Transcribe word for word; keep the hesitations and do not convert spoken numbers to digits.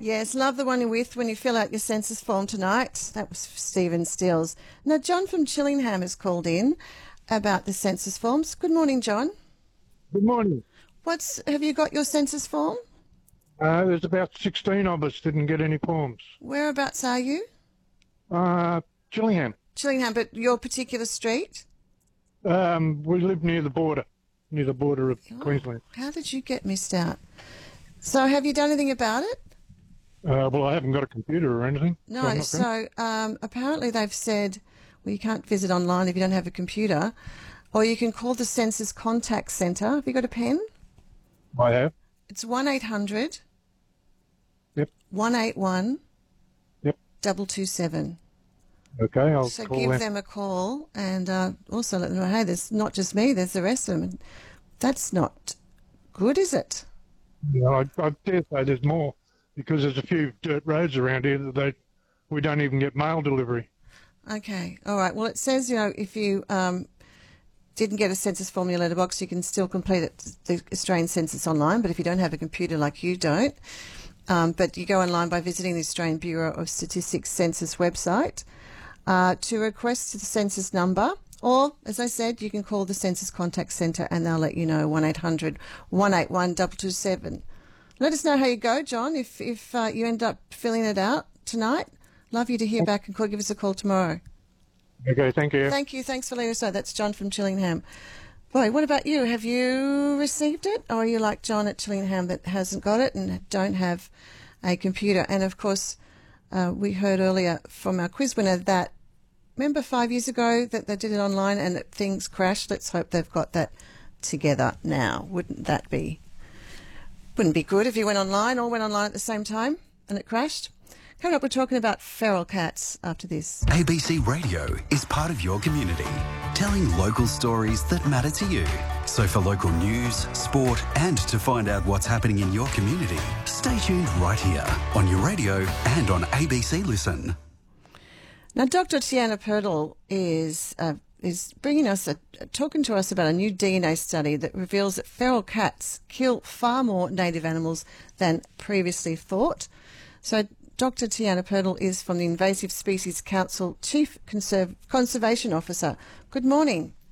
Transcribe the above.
Yes, love the one you're with when you fill out your census form tonight. That was Stephen Stills. Now, John from Chillingham has called in about the census forms. Good morning, John. Good morning. What's have you got your census form? Uh, there's about sixteen of us didn't get any forms. Whereabouts are you? Uh, Gillingham. Chillingham, but your particular street? Um, we live near the border, near the border of Oh, Queensland. how did you get missed out? So have you done anything about it? Uh, well, I haven't got a computer or anything. No, so, I'm not so um, apparently they've said, well, you can't visit online if you don't have a computer, or you can call the Census Contact Centre. Have you got a pen? I have. It's one eight hundred Yep. one eight one Yep. double two seven. Okay, I'll So call give them. them a call and uh, also let them know, hey, there's not just me, there's the rest of them. And that's not good, is it? You know, I, I dare say there's more because there's a few dirt roads around here that they we don't even get mail delivery. Okay, all right. Well, it says, you know, if you um, didn't get a census form in your letterbox, you can still complete it, the Australian Census online, but if you don't have a computer like you don't, um, but you go online by visiting the Australian Bureau of Statistics Census website uh, to request the census number, or, as I said, you can call the Census Contact Centre and they'll let you know, one eight hundred one eight one two two seven. Let us know how you go, John, if, if uh, you end up filling it out tonight. Love you to hear back and call, give us a call tomorrow. Okay, thank you. Thank you. Thanks for letting us know. That's John from Chillingham. Boy, what about you? Have you received it? Or are you like John at Chillingham that hasn't got it and don't have a computer? And, of course, uh, we heard earlier from our quiz winner that, remember five years ago that they did it online and that things crashed? Let's hope they've got that together now. Wouldn't that be, wouldn't be good if you went online, all went online at the same time and it crashed? Coming up, we're talking about feral cats after this. A B C Radio is part of your community, telling local stories that matter to you. So for local news, sport, and to find out what's happening in your community, stay tuned right here on your radio and on A B C Listen. Now, Doctor Tiana Purtle is uh, is bringing us, a, talking to us about a new D N A study that reveals that feral cats kill far more native animals than previously thought. So Doctor Tiana Purtle is from the Invasive Species Council, Chief Conserv- Conservation Officer. Good morning.